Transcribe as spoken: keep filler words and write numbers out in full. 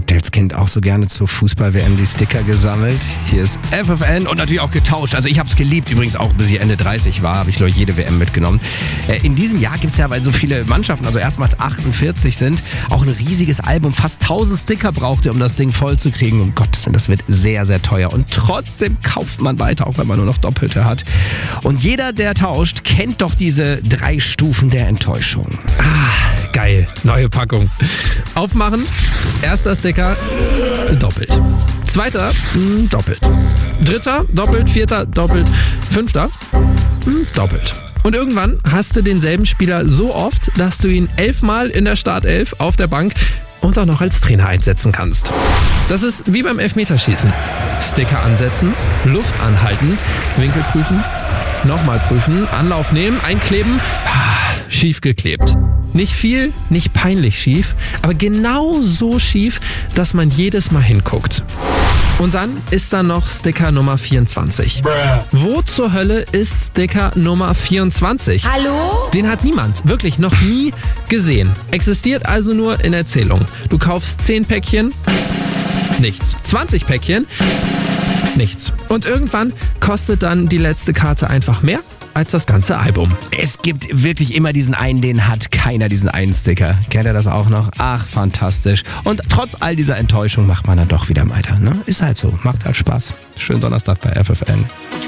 Habt ihr als Kind auch so gerne zur Fußball-W M die Sticker gesammelt? Hier ist F F N und natürlich auch getauscht. Also ich habe es geliebt, übrigens auch bis ich Ende dreißig war, habe ich glaube ich jede W M mitgenommen. In diesem Jahr gibt es ja, weil so viele Mannschaften, also erstmals achtundvierzig sind, auch ein riesiges Album. Fast tausend Sticker braucht ihr, um das Ding voll zu kriegen. Um Gottes Willen, das wird sehr, sehr teuer. Und trotzdem kauft man weiter, auch wenn man nur noch Doppelte hat. Und jeder, der tauscht, kennt doch diese drei Stufen der Enttäuschung. Ah, geil. Neue Packung. Aufmachen. Erster Sticker. Doppelt. Zweiter. Mh, doppelt. Dritter. Doppelt. Vierter. Doppelt. Fünfter. Mh, doppelt. Und irgendwann hast du denselben Spieler so oft, dass du ihn elfmal in der Startelf auf der Bank und auch noch als Trainer einsetzen kannst. Das ist wie beim Elfmeterschießen. Sticker ansetzen, Luft anhalten, Winkel prüfen, nochmal prüfen, Anlauf nehmen, einkleben, schief geklebt. Nicht viel, nicht peinlich schief, aber genau so schief, dass man jedes Mal hinguckt. Und dann ist da noch Sticker Nummer vierundzwanzig. Bruh. Wo zur Hölle ist Sticker Nummer vierundzwanzig? Hallo? Den hat niemand, wirklich noch nie gesehen. Existiert also nur in Erzählung. Du kaufst zehn Päckchen, nichts. zwanzig Päckchen, nichts. Und irgendwann kostet dann die letzte Karte einfach mehr als das ganze Album. Es gibt wirklich immer diesen einen, den hat keiner, diesen einen Sticker. Kennt ihr das auch noch? Ach, fantastisch. Und trotz all dieser Enttäuschung macht man dann doch wieder weiter. Ne? Ist halt so, macht halt Spaß. Schönen Donnerstag bei F F N.